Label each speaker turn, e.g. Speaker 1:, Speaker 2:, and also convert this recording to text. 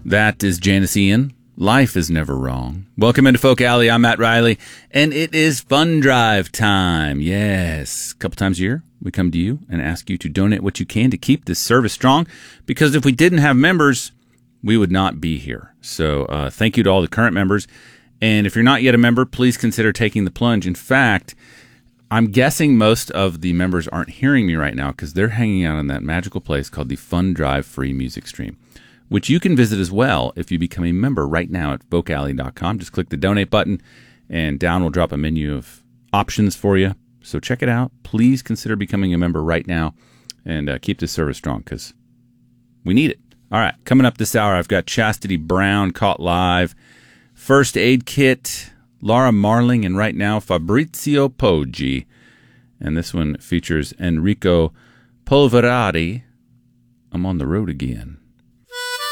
Speaker 1: That is Janice Ian. Life is never wrong. Welcome into Folk Alley. I'm Matt Riley, and it is Fund Drive time. Yes, a couple times a year, we come to you and ask you to donate what you can to keep this service strong, because if we didn't have members, we would not be here. So thank you to all the current members. And if you're not yet a member, please consider taking the plunge. In fact, I'm guessing most of the members aren't hearing me right now because they're hanging out in that magical place called the Fund Drive free music stream, which you can visit as well if you become a member right now at folkalley.com. Just click the donate button, and down will drop a menu of options for you. So check it out. Please consider becoming a member right now and keep this service strong because we need it. All right, coming up this hour, I've got Chastity Brown caught live, First Aid Kit, Laura Marling, and right now Fabrizio Poggi. And this one features Enrico Polverari. I'm on the road again.